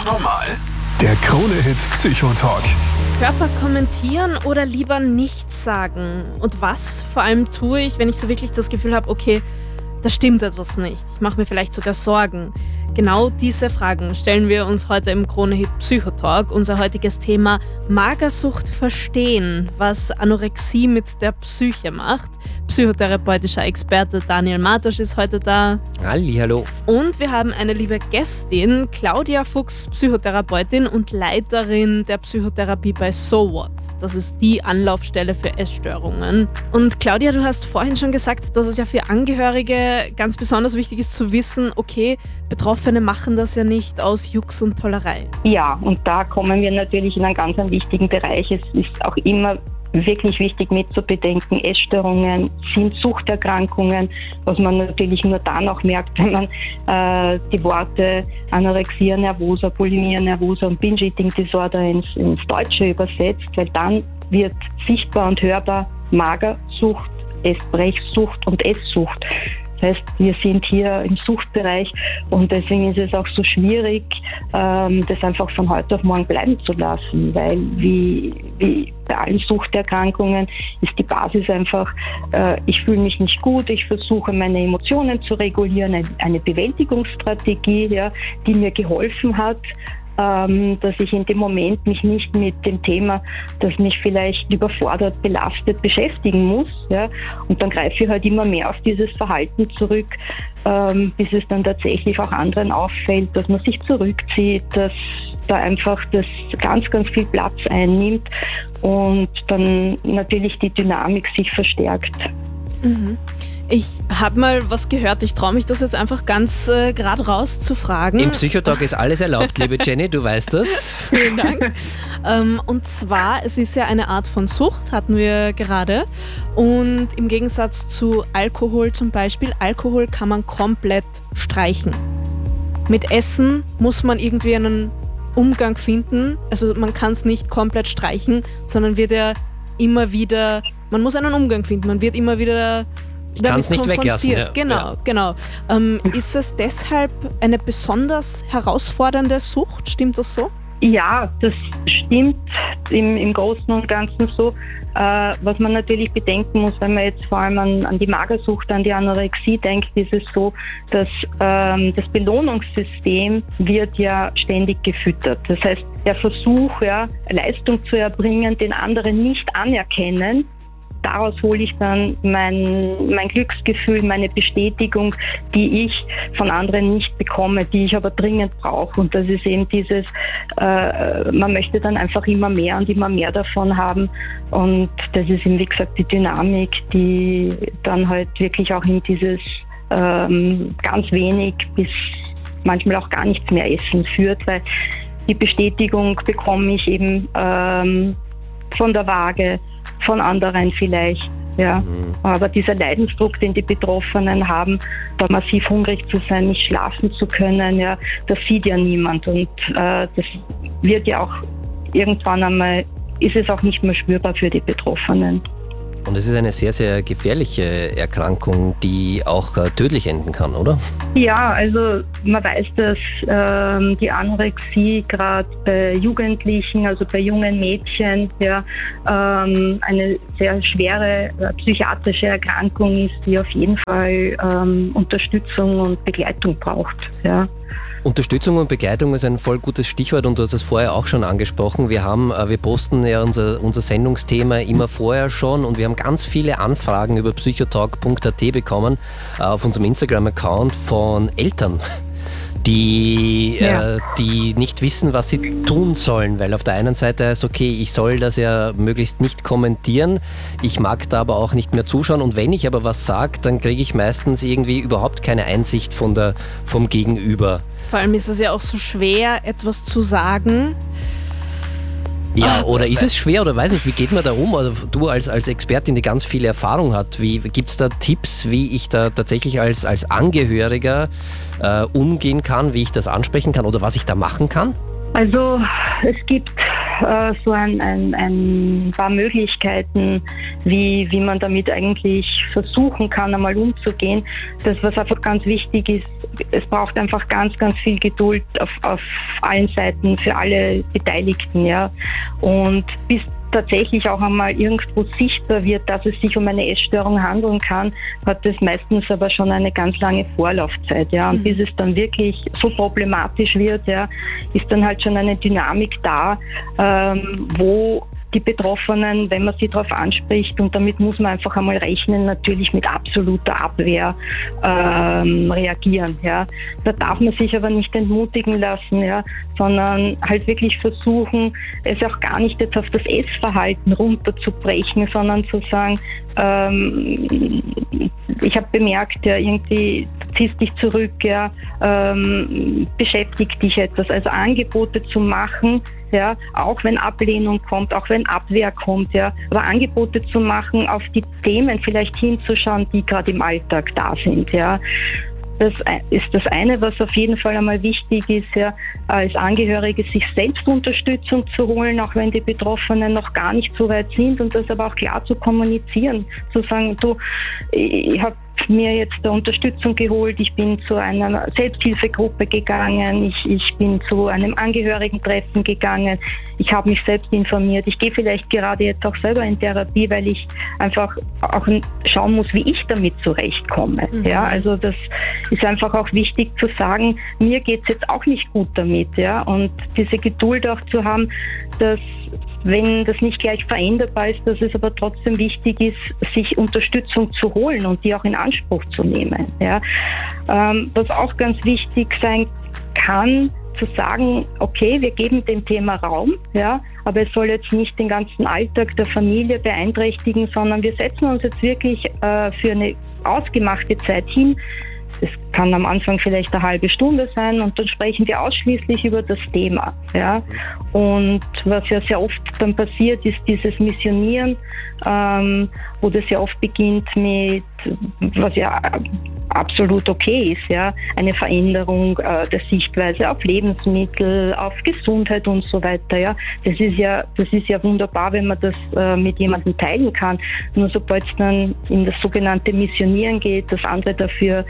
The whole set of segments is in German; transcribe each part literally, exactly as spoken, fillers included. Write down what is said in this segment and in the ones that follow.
normal? Der Krone-Hit Psychotalk. Körper kommentieren oder lieber nichts sagen? Und was vor allem tue ich, wenn ich so wirklich das Gefühl habe, okay, da stimmt etwas nicht. Ich mache mir vielleicht sogar Sorgen. Genau diese Fragen stellen wir uns heute im Krone-Hit Psychotalk. Unser heutiges Thema: Magersucht verstehen, was Anorexie mit der Psyche macht. Psychotherapeutischer Experte Daniel Martosch ist heute da. Hallihallo. Und wir haben eine liebe Gästin, Claudia Fuchs, Psychotherapeutin und Leiterin der Psychotherapie bei So What. Das ist die Anlaufstelle für Essstörungen. Und Claudia, du hast vorhin schon gesagt, dass es ja für Angehörige ganz besonders wichtig ist zu wissen, okay, Betroffene machen das ja nicht aus Jux und Tollerei. Ja, und da kommen wir natürlich in einen ganz einen wichtigen Bereich. Es ist auch immer wirklich wichtig mitzubedenken, Essstörungen sind Suchterkrankungen, was man natürlich nur dann auch merkt, wenn man äh, die Worte Anorexia nervosa, Bulimia nervosa und Binge-Eating Disorder ins, ins Deutsche übersetzt, weil dann wird sichtbar und hörbar Magersucht, Essbrechsucht und Esssucht. Das heißt, wir sind hier im Suchtbereich und deswegen ist es auch so schwierig, ähm, das einfach von heute auf morgen bleiben zu lassen, weil wie, wie bei allen Suchterkrankungen ist die Basis einfach, äh, ich fühle mich nicht gut, ich versuche meine Emotionen zu regulieren, eine, eine Bewältigungsstrategie, ja, die mir geholfen hat, dass ich in dem Moment mich nicht mit dem Thema, das mich vielleicht überfordert, belastet, beschäftigen muss. Ja? Und dann greife ich halt immer mehr auf dieses Verhalten zurück, ähm, bis es dann tatsächlich auch anderen auffällt, dass man sich zurückzieht, dass da einfach das ganz, ganz viel Platz einnimmt und dann natürlich die Dynamik sich verstärkt. Mhm. Ich habe mal was gehört, ich traue mich das jetzt einfach ganz äh, gerade raus zu fragen. Im Psychotalk ist alles erlaubt, liebe Jenny, du weißt das. Vielen Dank. ähm, und zwar, es ist ja eine Art von Sucht, hatten wir gerade. Und im Gegensatz zu Alkohol zum Beispiel, Alkohol kann man komplett streichen. Mit Essen muss man irgendwie einen Umgang finden. Also man kann es nicht komplett streichen, sondern wird ja immer wieder, man muss einen Umgang finden, man wird immer wieder Ich kann es nicht weglassen. Ja. Genau, ja. genau. Ähm, ist es deshalb eine besonders herausfordernde Sucht? Stimmt das so? Ja, das stimmt im, im Großen und Ganzen so. Äh, was man natürlich bedenken muss, wenn man jetzt vor allem an, an die Magersucht, an die Anorexie denkt, ist es so, dass ähm, das Belohnungssystem wird ja ständig gefüttert. Das heißt, der Versuch, ja, Leistung zu erbringen, den anderen nicht anerkennen, daraus hole ich dann mein, mein Glücksgefühl, meine Bestätigung, die ich von anderen nicht bekomme, die ich aber dringend brauche. Und das ist eben dieses, äh, man möchte dann einfach immer mehr und immer mehr davon haben. Und das ist eben, wie gesagt, die Dynamik, die dann halt wirklich auch in dieses ähm, ganz wenig bis manchmal auch gar nichts mehr Essen führt, weil die Bestätigung bekomme ich eben ähm, von der Waage, von anderen vielleicht, ja. Mhm. Aber dieser Leidensdruck, den die Betroffenen haben, da massiv hungrig zu sein, nicht schlafen zu können, ja, das sieht ja niemand und äh, das wird ja auch irgendwann einmal, ist es auch nicht mehr spürbar für die Betroffenen. Und es ist eine sehr, sehr gefährliche Erkrankung, die auch äh, tödlich enden kann, oder? Ja, also man weiß, dass ähm, die Anorexie gerade bei Jugendlichen, also bei jungen Mädchen, ja, ähm, eine sehr schwere äh, psychiatrische Erkrankung ist, die auf jeden Fall ähm, Unterstützung und Begleitung braucht. Ja. Unterstützung und Begleitung ist ein voll gutes Stichwort und du hast es vorher auch schon angesprochen. Wir haben, wir posten ja unser, unser Sendungsthema immer vorher schon und wir haben ganz viele Anfragen über psychotalk punkt a t bekommen auf unserem Instagram-Account von Eltern, die, ja. äh, die nicht wissen, was sie tun sollen, weil auf der einen Seite ist okay, ich soll das ja möglichst nicht kommentieren, ich mag da aber auch nicht mehr zuschauen und wenn ich aber was sage, dann kriege ich meistens irgendwie überhaupt keine Einsicht von der, vom Gegenüber. Vor allem ist es ja auch so schwer, etwas zu sagen. Ja, oder ist es schwer oder weiß nicht, wie geht man da um? Also du als, als Expertin, die ganz viel Erfahrung hat, wie gibt es da Tipps, wie ich da tatsächlich als, als Angehöriger äh, umgehen kann, wie ich das ansprechen kann oder was ich da machen kann? Also es gibt äh, so ein, ein, ein paar Möglichkeiten. wie, wie man damit eigentlich versuchen kann, einmal umzugehen. Das, was einfach ganz wichtig ist, es braucht einfach ganz, ganz viel Geduld auf, auf allen Seiten für alle Beteiligten, ja. Und bis tatsächlich auch einmal irgendwo sichtbar wird, dass es sich um eine Essstörung handeln kann, hat das meistens aber schon eine ganz lange Vorlaufzeit, ja. Und mhm. bis es dann wirklich so problematisch wird, ja, ist dann halt schon eine Dynamik da, ähm, wo die Betroffenen, wenn man sie darauf anspricht, und damit muss man einfach einmal rechnen, natürlich mit absoluter Abwehr ähm, reagieren. Ja. Da darf man sich aber nicht entmutigen lassen, ja, sondern halt wirklich versuchen, es auch gar nicht jetzt auf das Essverhalten runterzubrechen, sondern zu sagen, ähm, ich habe bemerkt, ja, irgendwie ziehst dich zurück, ja, ähm, beschäftigt dich etwas, also Angebote zu machen, ja, auch wenn Ablehnung kommt, auch wenn Abwehr kommt, ja, aber Angebote zu machen, auf die Themen vielleicht hinzuschauen, die gerade im Alltag da sind, ja. Das ist das eine, was auf jeden Fall einmal wichtig ist, ja, als Angehörige sich selbst Unterstützung zu holen, auch wenn die Betroffenen noch gar nicht so weit sind, und das aber auch klar zu kommunizieren, zu sagen, du, ich habe mir jetzt da Unterstützung geholt, ich bin zu einer Selbsthilfegruppe gegangen, ich, ich bin zu einem Angehörigentreffen gegangen, ich habe mich selbst informiert, ich gehe vielleicht gerade jetzt auch selber in Therapie, weil ich einfach auch schauen muss, wie ich damit zurechtkomme. Mhm. Ja, also das ist einfach auch wichtig zu sagen, mir geht's jetzt auch nicht gut damit, ja, und diese Geduld auch zu haben, dass wenn das nicht gleich veränderbar ist, dass es aber trotzdem wichtig ist, sich Unterstützung zu holen und die auch in Anspruch zu nehmen. Ja. Ähm, was auch ganz wichtig sein kann, zu sagen, okay, wir geben dem Thema Raum, ja, aber es soll jetzt nicht den ganzen Alltag der Familie beeinträchtigen, sondern wir setzen uns jetzt wirklich äh, für eine ausgemachte Zeit hin. Es kann am Anfang vielleicht eine halbe Stunde sein, und dann sprechen wir ausschließlich über das Thema. Ja. Und was ja sehr oft dann passiert, ist dieses Missionieren, ähm, wo das ja oft beginnt mit, was ja absolut okay ist, ja, eine Veränderung äh, der Sichtweise auf Lebensmittel, auf Gesundheit und so weiter. Ja. Das ist ja, das ist ja wunderbar, wenn man das äh, mit jemandem teilen kann. Nur sobald es dann in das sogenannte Missionieren geht, dass andere dafür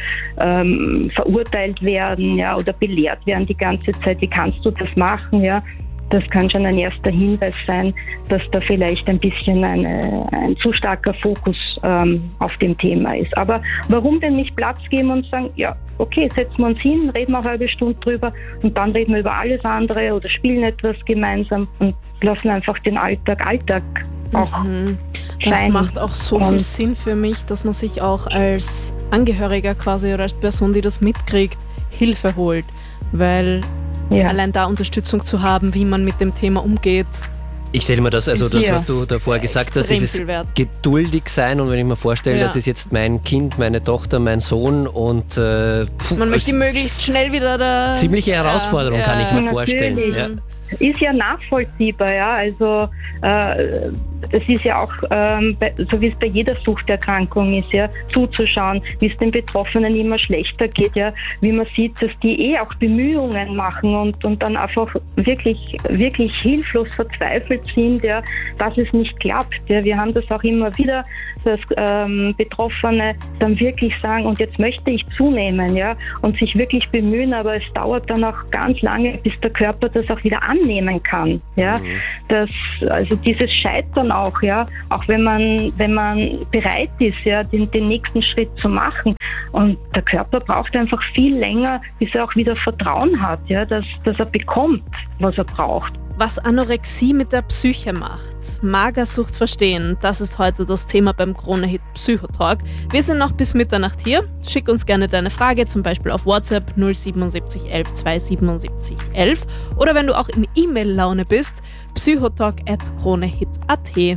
ähm, verurteilt werden, ja, oder belehrt werden die ganze Zeit, wie kannst du das machen, ja. Das kann schon ein erster Hinweis sein, dass da vielleicht ein bisschen eine, ein zu starker Fokus ähm, auf dem Thema ist. Aber warum denn nicht Platz geben und sagen, ja, okay, setzen wir uns hin, reden wir eine halbe Stunde drüber, und dann reden wir über alles andere oder spielen etwas gemeinsam und lassen einfach den Alltag Alltag auch mhm. Das sein. macht auch so viel Sinn für mich, dass man sich auch als Angehöriger quasi oder als Person, die das mitkriegt, Hilfe holt, weil ja. allein da Unterstützung zu haben, wie man mit dem Thema umgeht. Ich stelle mir das, also das, was du davor gesagt hast, dieses geduldig sein, und wenn ich mir vorstelle, ja. das ist jetzt mein Kind, meine Tochter, mein Sohn, und äh, puh, man möchte möglichst schnell wieder da... Ziemliche Herausforderung, ja, kann ich mir ja, vorstellen. Ja. Ist ja nachvollziehbar, ja, also äh, es ist ja auch, ähm, bei, so wie es bei jeder Suchterkrankung ist, ja, zuzuschauen, wie es den Betroffenen immer schlechter geht, ja, wie man sieht, dass die eh auch Bemühungen machen und, und dann einfach wirklich, wirklich hilflos verzweifelt sind, ja, dass es nicht klappt, ja. Wir haben das auch immer wieder, dass ähm, Betroffene dann wirklich sagen, und jetzt möchte ich zunehmen, ja, und sich wirklich bemühen, aber es dauert dann auch ganz lange, bis der Körper das auch wieder annehmen kann, ja. Mhm. Das, also dieses Scheitern auch, ja, auch wenn man, wenn man bereit ist, ja, den, den nächsten Schritt zu machen. Und der Körper braucht einfach viel länger, bis er auch wieder Vertrauen hat, ja, dass, dass er bekommt, was er braucht. Was Anorexie mit der Psyche macht. Magersucht verstehen, das ist heute das Thema beim Krone-Hit Psychotalk. Wir sind noch bis Mitternacht hier. Schick uns gerne deine Frage, zum Beispiel auf WhatsApp null siebenundsiebzig elf zweihundertsiebenundsiebzig elf, oder wenn du auch in E-Mail-Laune bist, psychotalk at kronehit punkt at.